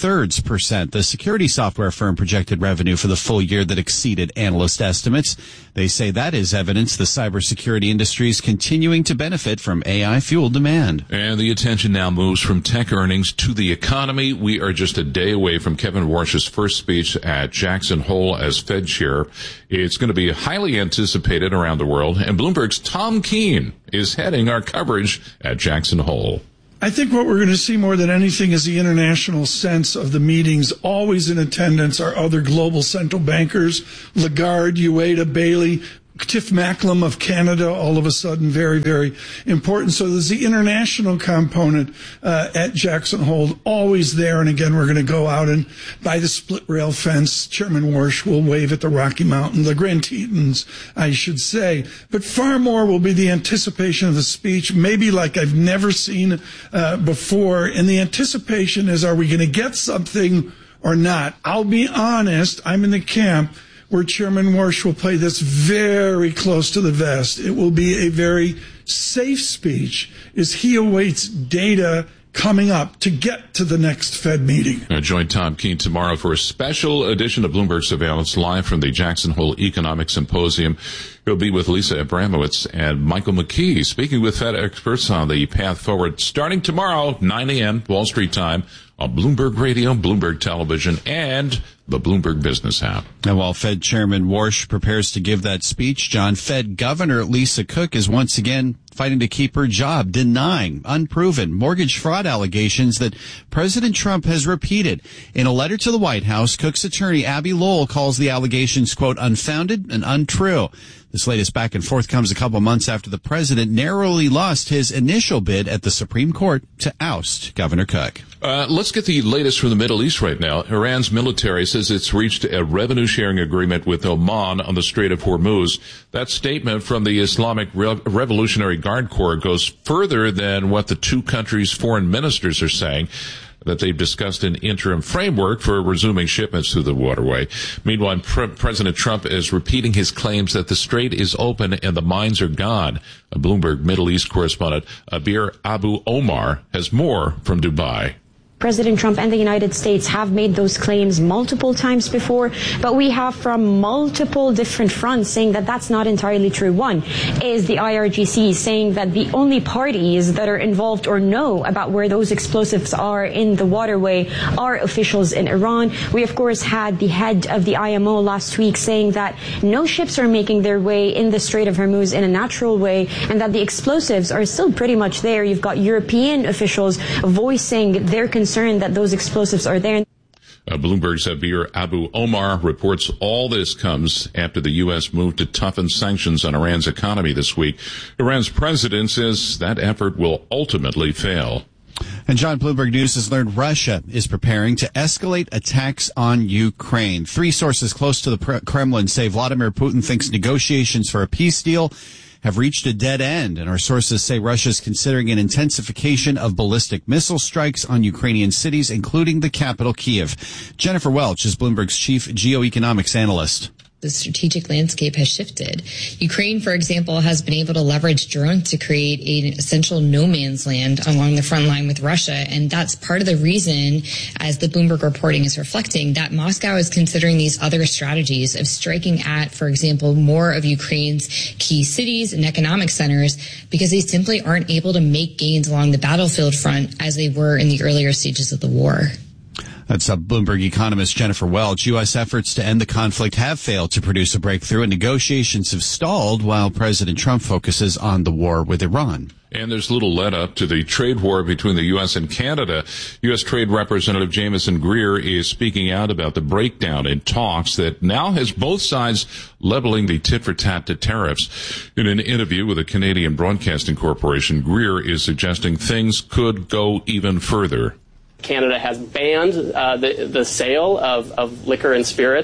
2/3%. The security software firm projected revenue for the full year that exceeded analyst estimates. They say that is evidence the cybersecurity industry is continuing to benefit from AI-fueled demand. And the attention now moves from tech earnings to the economy. We are just a day away from Kevin Warsh's first speech at Jackson Hole as Fed chair. It's going to be highly anticipated around the world, and Bloomberg's Tom Keene is heading our coverage at Jackson Hole. I think what we're going to see more than anything is the international sense of the meetings. Always in attendance are other global central bankers, Lagarde, Ueda, Bailey, Tiff Macklem of Canada, all of a sudden very, very important. So there's the international component at Jackson Hole, always there. And again, we're going to go out and by the split rail fence. Chairman Warsh will wave at the Rocky Mountain, the Grand Tetons, I should say. But far more will be the anticipation of the speech, maybe like I've never seen before. And the anticipation is, are we going to get something or not? I'll be honest, I'm in the camp where Chairman Warsh will play this very close to the vest. It will be a very safe speech as he awaits data coming up to get to the next Fed meeting. Join Tom Keene tomorrow for a special edition of Bloomberg Surveillance live from the Jackson Hole Economic Symposium. He'll be with Lisa Abramowitz and Michael McKee, speaking with Fed experts on the path forward, starting tomorrow, 9 a.m. Wall Street time, on Bloomberg Radio, Bloomberg Television, and the Bloomberg Business app. And while Fed Chairman Warsh prepares to give that speech, John, Fed Governor Lisa Cook is once again fighting to keep her job, denying unproven mortgage fraud allegations that President Trump has repeated. In a letter to the White House, Cook's attorney Abby Lowell calls the allegations, quote, unfounded and untrue. This latest back and forth comes a couple months after the president narrowly lost his initial bid at the Supreme Court to oust Governor Cook. Let's get the latest from the Middle East right now. Iran's military says it's reached a revenue-sharing agreement with Oman on the Strait of Hormuz. That statement from the Islamic Revolutionary Guard Corps goes further than what the two countries' foreign ministers are saying, that they've discussed an interim framework for resuming shipments through the waterway. Meanwhile, President Trump is repeating his claims that the strait is open and the mines are gone. A Bloomberg Middle East correspondent, Abir Abu Omar, has more from Dubai. President Trump and the United States have made those claims multiple times before, but we have from multiple different fronts saying that that's not entirely true. One is the IRGC saying that the only parties that are involved or know about where those explosives are in the waterway are officials in Iran. We, of course, had the head of the IMO last week saying that no ships are making their way in the Strait of Hormuz in a natural way and that the explosives are still pretty much there. You've got European officials voicing their concern that those explosives are there. Bloomberg's Abir Abu Omar reports all this comes after the U.S. moved to toughen sanctions on Iran's economy this week. Iran's president says that effort will ultimately fail. And John, Bloomberg News has learned Russia is preparing to escalate attacks on Ukraine. Three sources close to the Kremlin say Vladimir Putin thinks negotiations for a peace deal have reached a dead end, and our sources say Russia is considering an intensification of ballistic missile strikes on Ukrainian cities, including the capital, Kyiv. Jennifer Welch is Bloomberg's chief geoeconomics analyst. The strategic landscape has shifted. Ukraine, for example, has been able to leverage drones to create an essential no man's land along the front line with Russia. And that's part of the reason, as the Bloomberg reporting is reflecting, that Moscow is considering these other strategies of striking at, for example, more of Ukraine's key cities and economic centers because they simply aren't able to make gains along the battlefield front as they were in the earlier stages of the war. That's Bloomberg economist Jennifer Welch. U.S. efforts to end the conflict have failed to produce a breakthrough, and negotiations have stalled while President Trump focuses on the war with Iran. And there's little let up to the trade war between the U.S. and Canada. U.S. Trade Representative Jamieson Greer is speaking out about the breakdown in talks that now has both sides leveling the tit-for-tat to tariffs. In an interview with the Canadian Broadcasting Corporation, Greer is suggesting things could go even further. Canada has banned the sale of liquor and spirits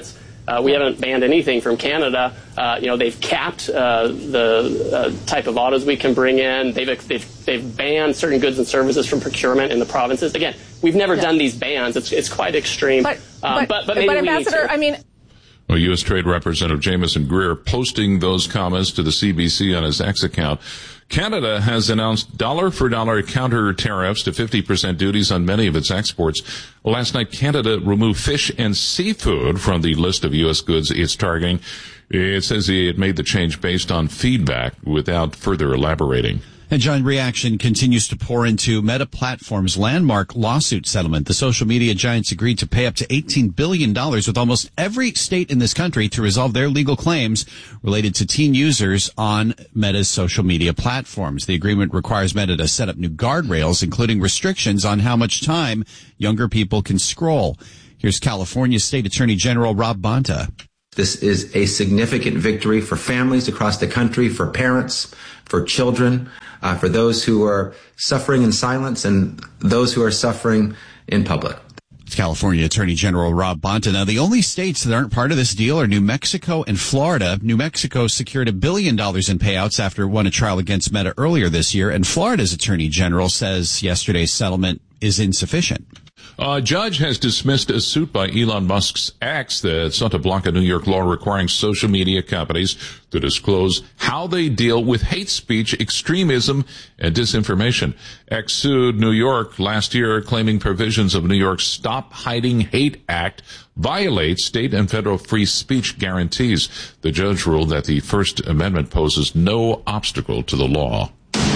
We haven't banned anything from Canada. They've capped the type of autos we can bring in. They've banned certain goods and services from procurement in the provinces. Again, we've never done these bans. It's quite extreme. But maybe we Ambassador, need to. Well, U.S. Trade Representative Jamieson Greer posting those comments to the CBC on his X account. Canada has announced dollar-for-dollar counter tariffs to 50% duties on many of its exports. Last night, Canada removed fish and seafood from the list of U.S. goods it's targeting. It says it made the change based on feedback without further elaborating. And John, reaction continues to pour into Meta Platforms' landmark lawsuit settlement. The social media giants agreed to pay up to $18 billion with almost every state in this country to resolve their legal claims related to teen users on Meta's social media platforms. The agreement requires Meta to set up new guardrails, including restrictions on how much time younger people can scroll. Here's California State Attorney General Rob Bonta. This is a significant victory for families across the country, for parents, for children, for those who are suffering in silence and those who are suffering in public. It's California Attorney General Rob Bonta. Now, the only states that aren't part of this deal are New Mexico and Florida. New Mexico secured $1 billion in payouts after it won a trial against Meta earlier this year, and Florida's Attorney General says yesterday's settlement is insufficient. A judge has dismissed a suit by Elon Musk's ex that sought to block a New York law requiring social media companies to disclose how they deal with hate speech, extremism, and disinformation. X sued New York last year, claiming provisions of New York's Stop Hiding Hate Act violate state and federal free speech guarantees. The judge ruled that the First Amendment poses no obstacle to the law.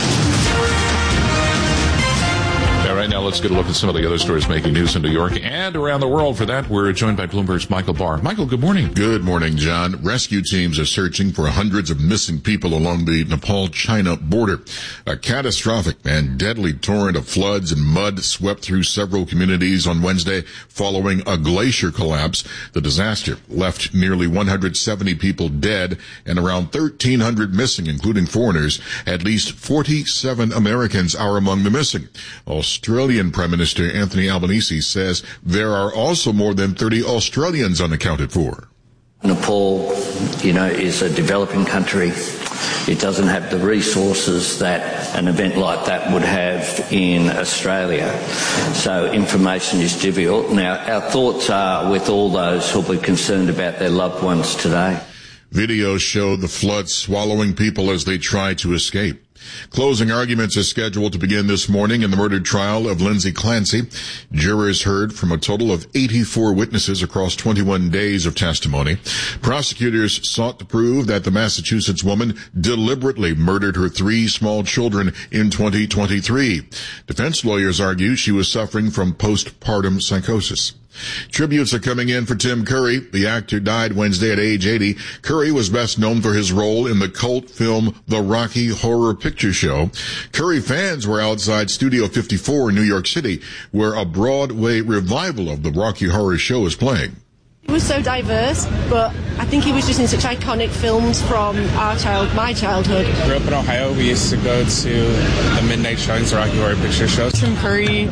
Right now, let's get a look at some of the other stories making news in New York and around the world. For that, we're joined by Bloomberg's Michael Barr. Michael, good morning. Good morning, John. Rescue teams are searching for hundreds of missing people along the Nepal-China border. A catastrophic and deadly torrent of floods and mud swept through several communities on Wednesday following a glacier collapse. The disaster left nearly 170 people dead and around 1,300 missing, including foreigners. At least 47 Americans are among the missing. Australian Prime Minister Anthony Albanese says there are also more than 30 Australians unaccounted for. Nepal, is a developing country. It doesn't have the resources that an event like that would have in Australia. So information is difficult. Now, our thoughts are with all those who'll be concerned about their loved ones today. Videos show the flood swallowing people as they try to escape. Closing arguments are scheduled to begin this morning in the murder trial of Lindsay Clancy. Jurors heard from a total of 84 witnesses across 21 days of testimony. Prosecutors sought to prove that the Massachusetts woman deliberately murdered her 3 small children in 2023. Defense lawyers argue she was suffering from postpartum psychosis. Tributes are coming in for Tim Curry. The actor died Wednesday at age 80. Curry was best known for his role in the cult film The Rocky Horror Picture Show. Curry fans were outside Studio 54 in New York City, where a Broadway revival of The Rocky Horror Show is playing. It was so diverse, but I think he was just in such iconic films from my childhood. I grew up in Ohio. We used to go to the midnight showings, the Rocky Horror Picture Show. Tim Curry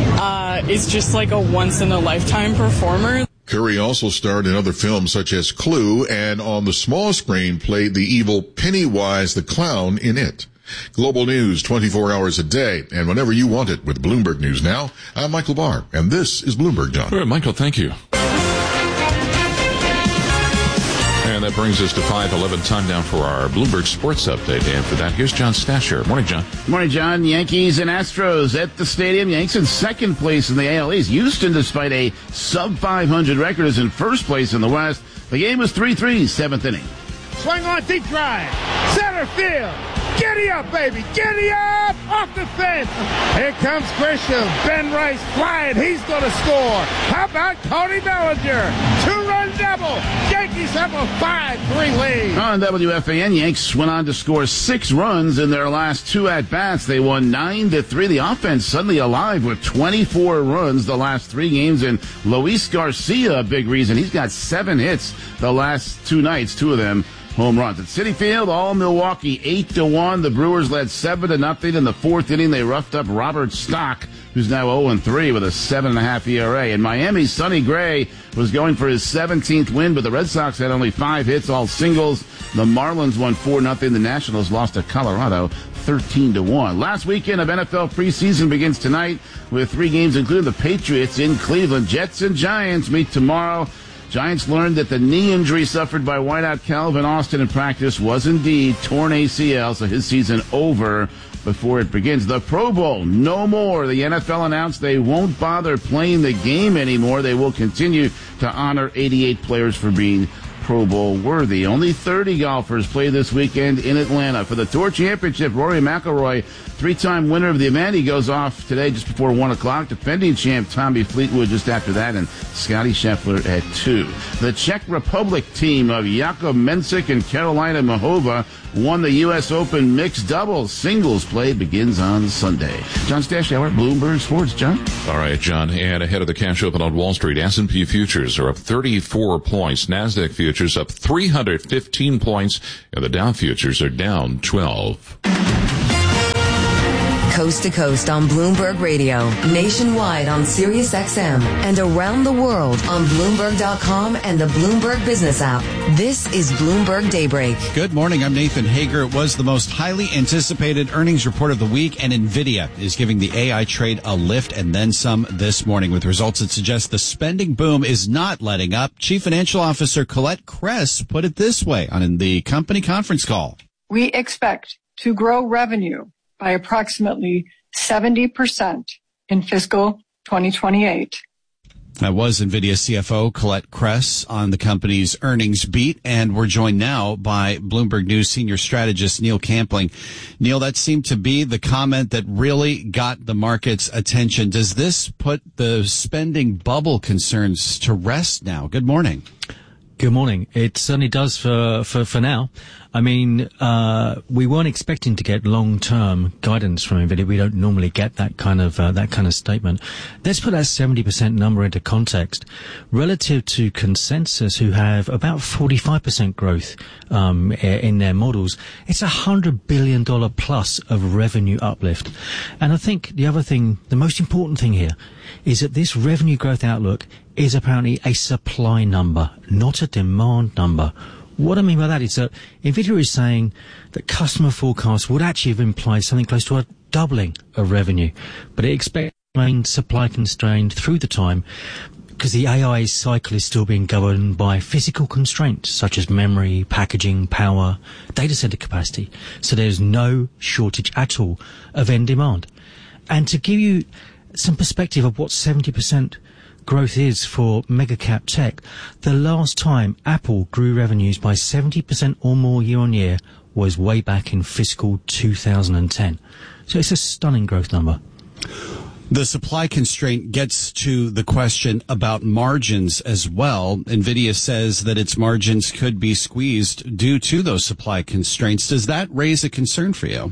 is just like a once-in-a-lifetime performer. Curry also starred in other films such as Clue, and on the small screen played the evil Pennywise the Clown in It. Global news 24 hours a day, and whenever you want it with Bloomberg News Now. I'm Michael Barr, and this is Bloomberg, John. All right, Michael, thank you. And that brings us to 5:11, time now for our Bloomberg Sports Update. And for that, here's John Stasher. Morning, John. Morning, John. Yankees and Astros at the stadium. Yanks in second place in the AL East. Houston, despite a sub-500 record, is in first place in the West. The game was 3-3, seventh inning. Swing on, deep drive. Center field. Giddy up, baby. Giddy up. Off the fence. Here comes Grisham. Ben Rice flying. He's going to score. How about Cody Bellinger? 2-run double. Yankees have a 5-3 lead. On WFAN, Yanks went on to score 6 runs in their last 2 at-bats. They won 9-3. The offense suddenly alive with 24 runs the last 3 games. And Luis Garcia, a big reason. He's got 7 hits the last 2 nights, 2 of them home runs. At Citi Field, all Milwaukee 8-1. The Brewers led 7-0 in the fourth inning. They roughed up Robert Stock, who's now 0-3 with a 7.5 ERA. In Miami, Sonny Gray was going for his 17th win, but the Red Sox had only 5 hits, all singles. The Marlins won 4-0. The Nationals lost to Colorado 13-1. Last weekend of NFL preseason begins tonight with 3 games, including the Patriots in Cleveland. Jets and Giants meet tomorrow. Giants learned that the knee injury suffered by wideout Calvin Austin in practice was indeed torn ACL, so his season over before it begins. The Pro Bowl, no more. The NFL announced they won't bother playing the game anymore. They will continue to honor 88 players for being Pro Bowl worthy. Only 30 golfers play this weekend in Atlanta. For the Tour Championship, Rory McIlroy, 3-time winner of the event, he goes off today just before 1 o'clock. Defending champ Tommy Fleetwood just after that, and Scotty Scheffler at 2. The Czech Republic team of Jakub Mensik and Carolina Mahova won the U.S. Open mixed doubles. Singles play begins on Sunday. John Stashower, Bloomberg Sports. John? All right, John. And ahead of the cash open on Wall Street, S&P futures are up 34 points. NASDAQ futures up 315 points. And the Dow futures are down 12. Coast to coast on Bloomberg Radio, nationwide on Sirius XM, and around the world on Bloomberg.com and the Bloomberg Business app. This is Bloomberg Daybreak. Good morning. I'm Nathan Hager. It was the most highly anticipated earnings report of the week, and NVIDIA is giving the AI trade a lift and then some this morning with results that suggest the spending boom is not letting up. Chief Financial Officer Colette Kress put it this way on the company conference call. We expect to grow revenue by approximately 70% in fiscal 2028. That was NVIDIA CFO Colette Kress on the company's earnings beat, and we're joined now by Bloomberg News senior strategist Neil Campling. Neil, that seemed to be the comment that really got the market's attention. Does this put the spending bubble concerns to rest now? Good morning. Good morning. It certainly does for now. I mean, we weren't expecting to get long-term guidance from NVIDIA. We don't normally get that kind of statement. Let's put that 70% number into context. Relative to consensus, who have about 45% growth in their models, it's $100 billion plus of revenue uplift. And I think the other thing, the most important thing here, is that this revenue growth outlook is apparently a supply number, not a demand number. What I mean by that is that NVIDIA is saying that customer forecasts would actually have implied something close to a doubling of revenue, but it expects to remain supply constrained through the time because the AI cycle is still being governed by physical constraints such as memory, packaging, power, data center capacity. So there's no shortage at all of end demand. And to give you some perspective of what 70% growth is for mega cap tech, the last time Apple grew revenues by 70% or more year on year was way back in fiscal 2010. So it's a stunning growth number. The supply constraint gets to the question about margins as well. NVIDIA says that its margins could be squeezed due to those supply constraints. Does that raise a concern for you?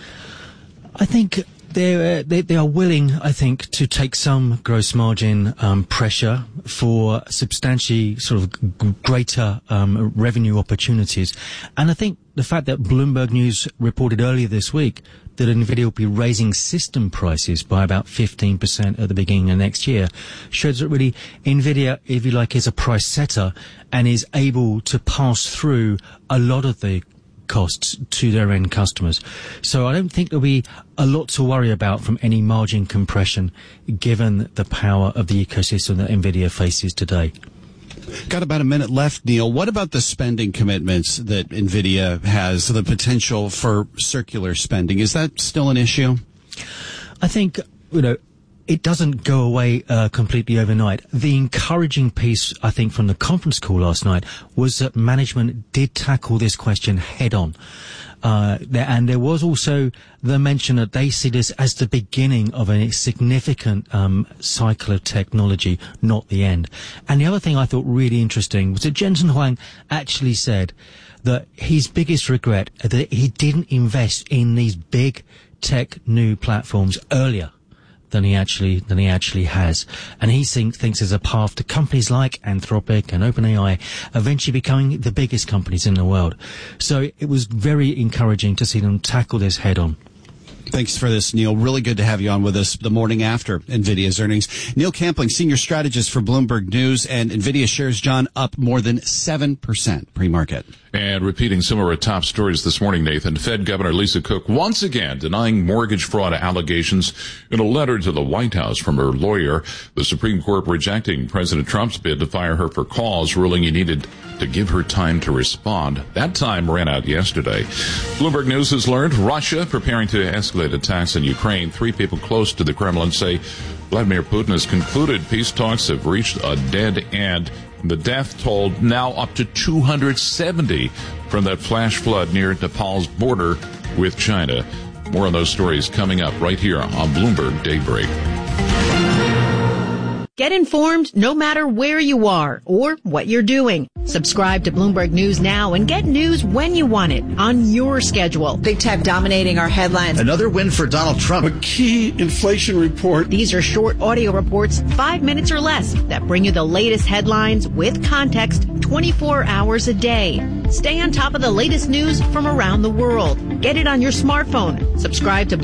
I think they are willing, I think, to take some gross margin pressure for substantially sort of greater revenue opportunities. And I think the fact that Bloomberg News reported earlier this week that NVIDIA will be raising system prices by about 15% at the beginning of next year shows that really NVIDIA, if you like, is a price setter and is able to pass through a lot of the costs to their end customers. So I don't think there'll be a lot to worry about from any margin compression given the power of the ecosystem that NVIDIA faces today. Got about a minute left, Neil. What about the spending commitments that NVIDIA has, the potential for circular spending? Is that still an issue? I think, it doesn't go away completely overnight. The encouraging piece, I think, from the conference call last night was that management did tackle this question head on. And there was also the mention that they see this as the beginning of a significant cycle of technology, not the end. And the other thing I thought really interesting was that Jensen Huang actually said that his biggest regret is that he didn't invest in these big tech new platforms earlier. than he actually has. And he thinks there's a path to companies like Anthropic and OpenAI eventually becoming the biggest companies in the world. So it was very encouraging to see them tackle this head on. Thanks for this, Neil. Really good to have you on with us the morning after NVIDIA's earnings. Neil Campling, senior strategist for Bloomberg News, and NVIDIA shares, John, up more than 7% pre-market. And repeating some of our top stories this morning, Nathan, Fed Governor Lisa Cook once again denying mortgage fraud allegations in a letter to the White House from her lawyer. The Supreme Court rejecting President Trump's bid to fire her for cause, ruling he needed to give her time to respond. That time ran out yesterday. Bloomberg News has learned Russia preparing to escalate attacks in Ukraine. 3 people close to the Kremlin say Vladimir Putin has concluded peace talks have reached a dead end. The death toll now up to 270 from that flash flood near Nepal's border with China. More on those stories coming up right here on Bloomberg Daybreak. Get informed no matter where you are or what you're doing. Subscribe to Bloomberg News now and get news when you want it on your schedule. Big tech dominating our headlines. Another win for Donald Trump. A key inflation report. These are short audio reports, 5 minutes or less, that bring you the latest headlines with context 24 hours a day. Stay on top of the latest news from around the world. Get it on your smartphone. Subscribe to